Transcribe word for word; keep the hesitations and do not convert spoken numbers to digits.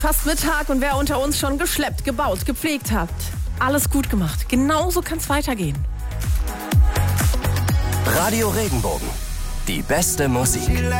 Fast Mittag und wer unter uns schon geschleppt, gebaut, gepflegt hat, alles gut gemacht. Genauso kann es weitergehen. Radio Regenbogen. Die beste Musik.